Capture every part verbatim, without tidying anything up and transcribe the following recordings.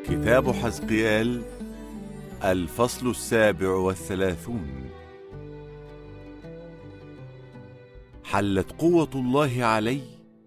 كتاب حزقيال الفصل السابع والثلاثون. حلت قوة الله علي،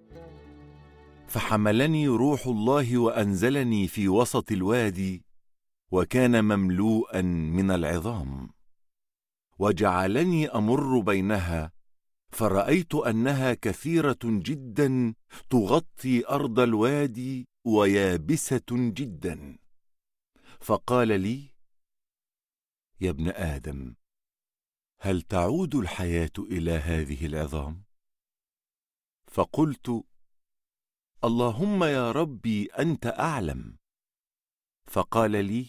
فحملني روح الله وأنزلني في وسط الوادي، وكان مملوءا من العظام، وجعلني أمر بينها، فرأيت أنها كثيرة جدا تغطي أرض الوادي ويابسة جدا. فقال لي: يا ابن آدم، هل تعود الحياة إلى هذه العظام؟ فقلت: اللهم يا ربي أنت أعلم. فقال لي: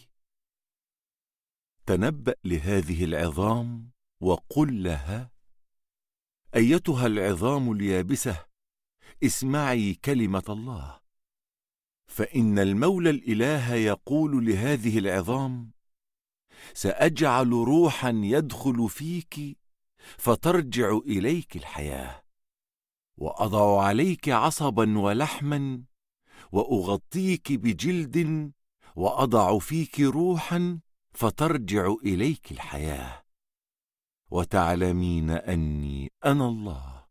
تنبأ لهذه العظام وقل لها: أيتها العظام اليابسة، اسمعي كلمة الله، فإن المولى الإله يقول لهذه العظام: سأجعل روحا يدخل فيك فترجع إليك الحياة، وأضع عليك عصبا ولحما، وأغطيك بجلد، وأضع فيك روحا فترجع إليك الحياة، وتعلمين أني أنا الله.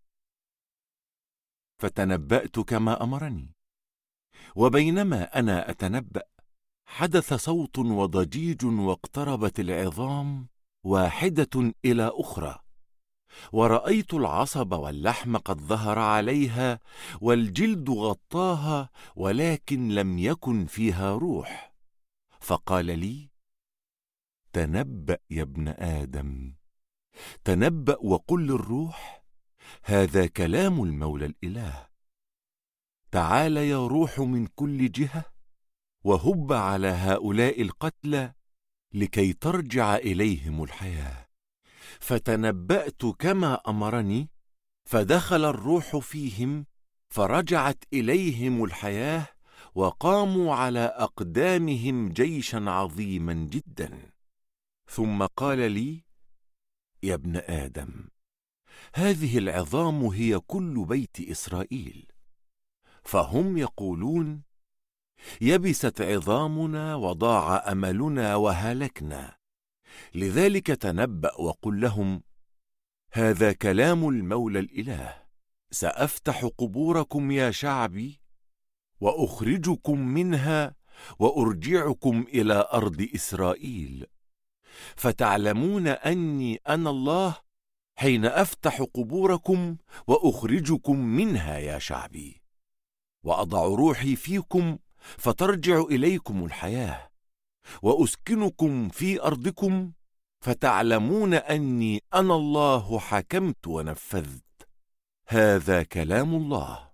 فتنبأت كما أمرني، وبينما أنا أتنبأ حدث صوت وضجيج، واقتربت العظام واحدة إلى أخرى، ورأيت العصب واللحم قد ظهر عليها، والجلد غطاها، ولكن لم يكن فيها روح. فقال لي: تنبأ يا ابن آدم، تنبأ وقل للروح: هذا كلام المولى الإله. تعال يا روح من كل جهة، وهب على هؤلاء القتلى لكي ترجع إليهم الحياة. فتنبأت كما أمرني، فدخل الروح فيهم، فرجعت إليهم الحياة، وقاموا على أقدامهم جيشا عظيما جدا. ثم قال لي: يا ابن آدم، هذه العظام هي كل بيت إسرائيل، فهم يقولون: يبست عظامنا وضاع أملنا وهلكنا. لذلك تنبأ وقل لهم: هذا كلام المولى الإله. سأفتح قبوركم يا شعبي، وأخرجكم منها، وأرجعكم إلى أرض إسرائيل، فتعلمون أني أنا الله حين أفتح قبوركم وأخرجكم منها يا شعبي، وأضع روحي فيكم فترجع إليكم الحياة، وأسكنكم في أرضكم، فتعلمون أني أنا الله حكمت ونفذت. هذا كلام الله.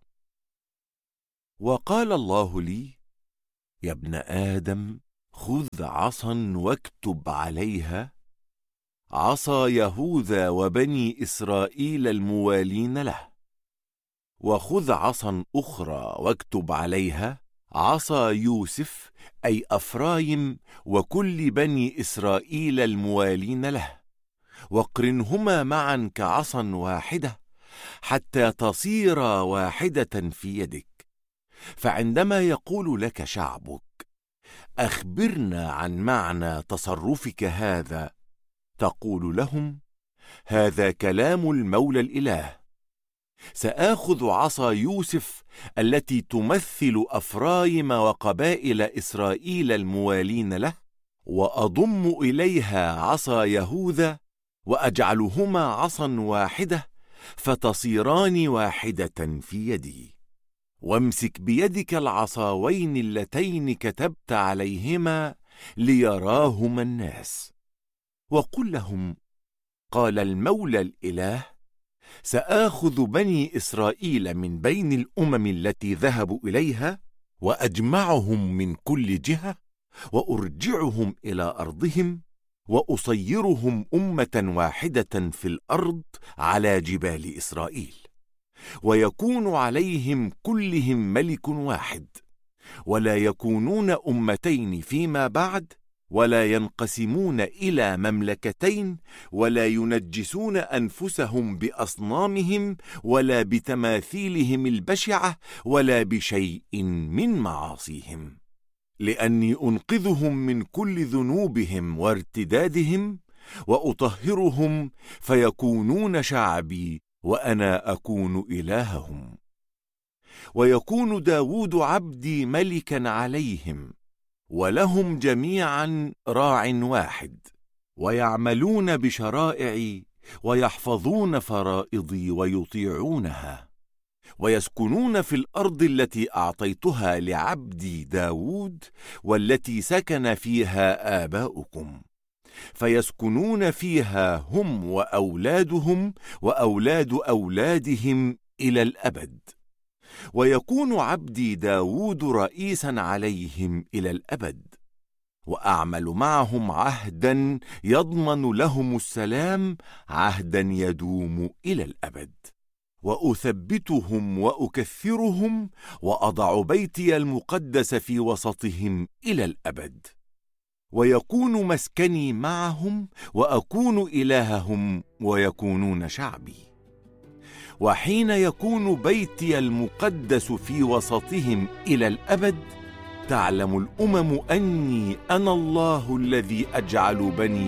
وقال الله لي: يا ابن آدم، خذ عصا واكتب عليها: عصا يهوذا وبني إسرائيل الموالين له. وخذ عصا أخرى واكتب عليها: عصا يوسف أي أفرايم وكل بني إسرائيل الموالين له، واقرنهما معا كعصا واحدة، حتى تصيرا واحدة في يدك. فعندما يقول لك شعبك: أخبرنا عن معنى تصرفك هذا، تقول لهم: هذا كلام المولى الإله. سآخذ عصا يوسف التي تمثل أفرايم وقبائل إسرائيل الموالين له، وأضم إليها عصا يهوذا، وأجعلهما عصا واحدة، فتصيران واحدة في يدي. وامسك بيدك العصاوين اللتين كتبت عليهما ليراهما الناس، وقل لهم: قال المولى الإله: سآخذ بني إسرائيل من بين الأمم التي ذهبوا إليها، وأجمعهم من كل جهة، وأرجعهم إلى أرضهم، وأصيرهم أمة واحدة في الأرض على جبال إسرائيل، ويكون عليهم كلهم ملك واحد، ولا يكونون أمتين فيما بعد، ولا ينقسمون إلى مملكتين، ولا ينجسون أنفسهم بأصنامهم ولا بتماثيلهم البشعة ولا بشيء من معاصيهم. لأني أنقذهم من كل ذنوبهم وارتدادهم، وأطهرهم فيكونون شعبي، وأنا أكون إلههم. ويكون داود عبدي ملكا عليهم، ولهم جميعا راع واحد، ويعملون بشرائعي ويحفظون فرائضي ويطيعونها، ويسكنون في الأرض التي أعطيتها لعبدي داود، والتي سكن فيها آباؤكم، فيسكنون فيها هم وأولادهم وأولاد أولادهم إلى الأبد. ويكون عبدي داود رئيسا عليهم إلى الأبد، وأعمل معهم عهدا يضمن لهم السلام، عهدا يدوم إلى الأبد. وأثبتهم وأكثرهم، وأضع بيتي المقدس في وسطهم إلى الأبد. ويكون مسكني معهم، وأكون إلههم، ويكونون شعبي. وحين يكون بيتي المقدس في وسطهم إلى الأبد، تعلم الأمم أني أنا الله الذي أجعل بني